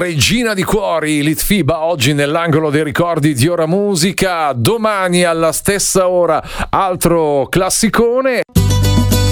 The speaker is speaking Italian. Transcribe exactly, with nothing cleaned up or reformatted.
regina di cuori, Litfiba, oggi nell'angolo dei ricordi di Ora Musica. Domani alla stessa ora altro classicone.